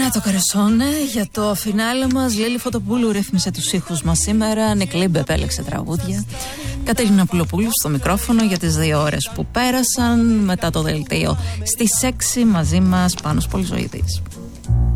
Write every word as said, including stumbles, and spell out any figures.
Μαρινά το Καρεσόνε για το φινάλε μας. Λέλη Φωτοπούλου ρύθμισε τους ήχους μας σήμερα. Νικλίμπ επέλεξε τραγούδια. Κατερίνα Πουλοπούλου στο μικρόφωνο για τις δύο ώρες που πέρασαν. Μετά το δελτίο στις έξι μαζί μας Πάνος Πολυζωήδης.